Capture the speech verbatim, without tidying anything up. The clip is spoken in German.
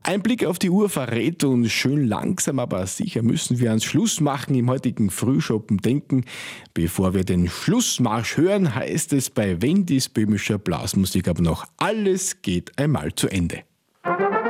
Ein Blick auf die Uhr verrät uns, schön langsam, aber sicher müssen wir ans Schluss machen im heutigen Frühschoppen denken. Bevor wir den Schlussmarsch hören, heißt es bei Wendys böhmischer Blasmusik aber noch, alles geht einmal zu Ende.